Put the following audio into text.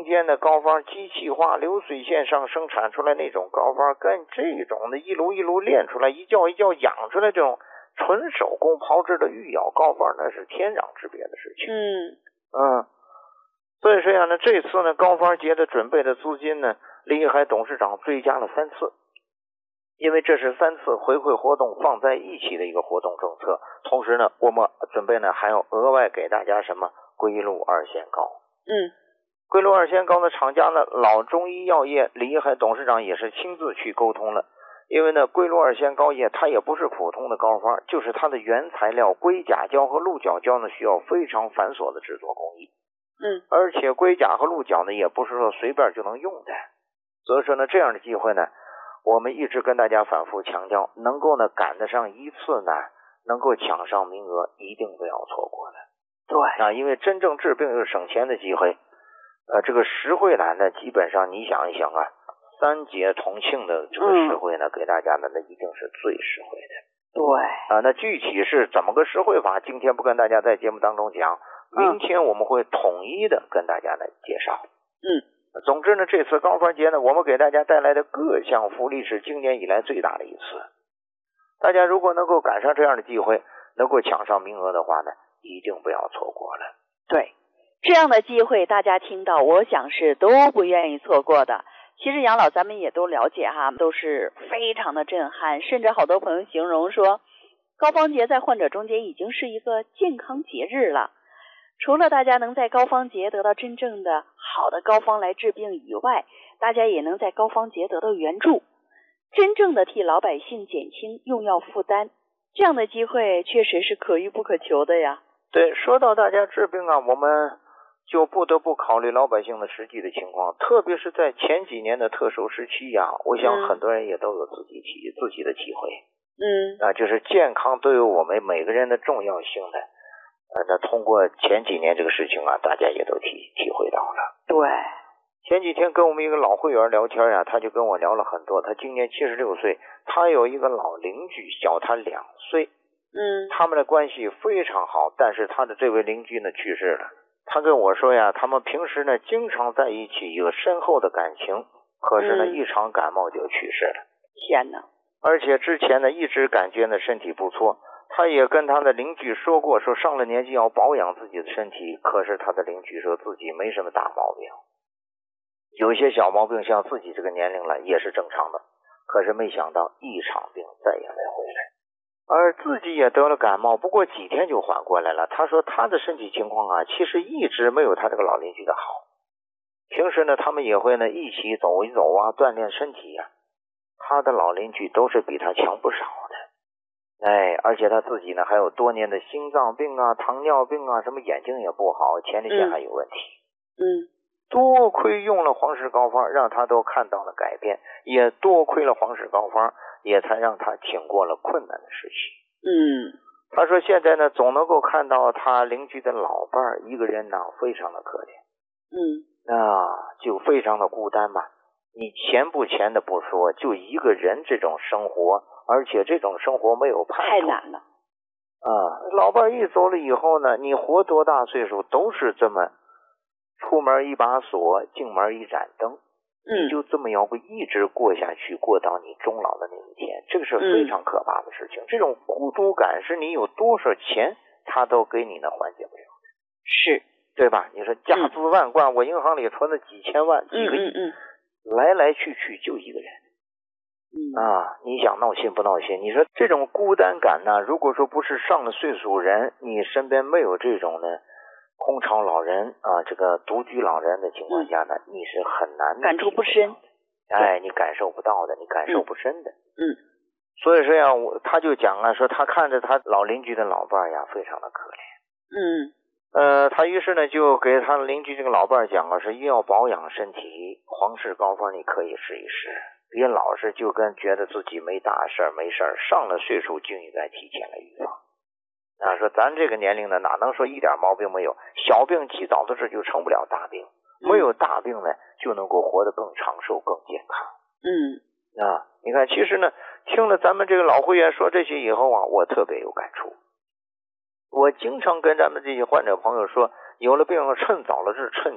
间的膏方机器化流水线上生产出来那种膏方，跟这种的一炉一炉炼出来一窖一窖养出来这种纯手工炮制的御窑膏方，那是天壤之别的事情。所以说呀呢，这次呢膏方节的准备的资金呢，李义海董事长追加了3次，因为这是3次回馈活动放在一起的一个活动政策。同时呢，我们准备呢还要额外给大家什么归路2仙膏。归路2仙膏的厂家呢，老中医药业李义海董事长也是亲自去沟通了。因为呢，归路2仙膏液它也不是普通的膏方，就是它的原材料龟甲胶和鹿角胶呢，需要非常繁琐的制作工艺。而且龟甲和鹿角呢，也不是说随便就能用的。所以说呢，这样的机会呢，我们一直跟大家反复强调，能够呢赶得上一次呢，能够抢上名额，一定不要错过的。对因为真正治病又省钱的机会，这个实惠栏呢，基本上你想一想啊，3节同庆的这个实惠呢，给大家呢，那一定是最实惠的。那具体是怎么个实惠法，今天不跟大家在节目当中讲，明天我们会统一的跟大家来介绍。总之呢，这次膏方节呢，我们给大家带来的各项福利是今年以来最大的一次。大家如果能够赶上这样的机会，能够抢上名额的话呢，一定不要错过了。 对，这样的机会大家听到，我想是都不愿意错过的。其实杨老咱们也都了解哈，都是非常的震撼，甚至好多朋友形容说，膏方节在患者中间已经是一个健康节日了。除了大家能在膏方节得到真正的好的膏方来治病以外，大家也能在膏方节得到援助，真正的替老百姓减轻用药负担，这样的机会确实是可遇不可求的呀。 对，说到大家治病啊，我们就不得不考虑老百姓的实际的情况，特别是在前几年的特殊时期呀，我想很多人也都有自己的体会。就是健康对于我们每个人的重要性的。那通过前几年这个事情啊，大家也都体会到了。 对， 前几天跟我们一个老会员聊天啊，他就跟我聊了很多。他今年76岁，他有一个老邻居小他2岁。他们的关系非常好，但是他的这位邻居呢去世了。他跟我说呀，他们平时呢经常在一起，有深厚的感情，可是呢一场感冒就去世了。 天哪！ 而且之前呢一直感觉呢身体不错。他也跟他的邻居说过，说上了年纪要保养自己的身体，可是他的邻居说自己没什么大毛病，有些小毛病像自己这个年龄了也是正常的，可是没想到一场病再也没回来，而自己也得了感冒，不过几天就缓过来了。他说他的身体情况啊，其实一直没有他这个老邻居的好，平时呢他们也会呢一起走一走啊，锻炼身体啊，他的老邻居都是比他强不少的。而且他自己呢还有多年的心脏病啊、糖尿病啊，什么眼睛也不好，前列腺还有问题。多亏用了黄氏膏方，让他都看到了改变，也多亏了黄氏膏方，也才让他挺过了困难的时期。他说现在呢总能够看到他邻居的老伴儿一个人呢非常的可怜。就非常的孤单嘛。你钱不钱的不说，就一个人这种生活，而且这种生活没有盼头， 太难了。 老伴一走了以后呢，你活多大岁数都是这么出门一把锁，进门一盏灯，你就这么要不一直过下去，过到你终老的那一天，这个是非常可怕的事情。这种孤独感是你有多少钱他都给你呢缓解不了的。 是， 对吧？你说家资万贯，我银行里存了几千万、几个亿，来来去去就一个人。你想闹心不闹心？你说这种孤单感呢，如果说不是上了岁数人，你身边没有这种呢空巢老人啊，这个独居老人的情况下呢，你是很难感触不深。 你感受不到的，你感受不深的。所以说呀，他就讲啊，说他看着他老邻居的老伴呀，非常的可怜。他于是呢就给他邻居这个老伴讲啊，说要保养身体，黄氏膏方你可以试一试，别老是就跟觉得自己没大事没事，上了岁数就应该提前来预防。说咱这个年龄呢，哪能说一点毛病没有，小病及早的治就成不了大病，没有大病呢就能够活得更长寿更健康。你看其实呢听了咱们这个老会员说这些以后啊，我特别有感触。我经常跟咱们这些患者朋友说，有了病趁早了治，趁